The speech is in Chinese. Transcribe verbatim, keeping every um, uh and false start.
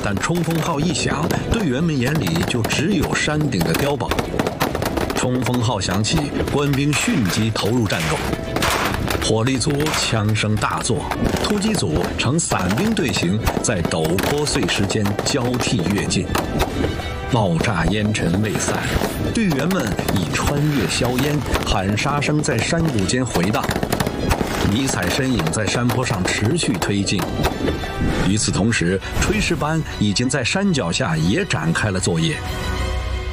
但冲锋号一响，队员们眼里就只有山顶的碉堡。冲锋号响起，官兵迅即投入战斗。火力组枪声大作，突击组呈散兵队形，在陡坡碎石间交替跃进。爆炸烟尘未散，队员们已穿越硝烟，喊杀声在山谷间回荡。迷彩身影在山坡上持续推进。与此同时，炊事班已经在山脚下也展开了作业。